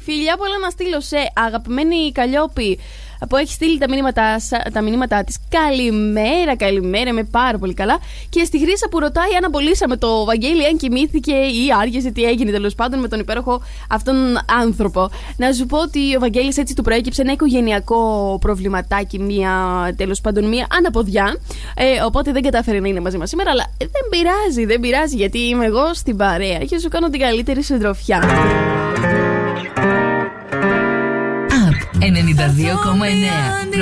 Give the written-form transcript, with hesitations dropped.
Φιλιά πολλά να στείλω σε αγαπημένη Καλλιόπη που έχει στείλει τα μηνύματά της. Καλημέρα, είμαι πάρα πολύ καλά. Και στη Χρύσα που ρωτάει αν απολύσαμε το Βαγγέλη, αν κοιμήθηκε ή άργησε, τι έγινε τέλος πάντων με τον υπέροχο αυτόν άνθρωπο. Να σου πω ότι ο Βαγγέλης έτσι του προέκυψε ένα οικογενειακό προβληματάκι, μία αναποδιά. Οπότε δεν κατάφερε να είναι μαζί μας σήμερα, αλλά δεν πειράζει, γιατί είμαι εγώ στην παρέα και σου κάνω την καλύτερη συντροφιά. 92,9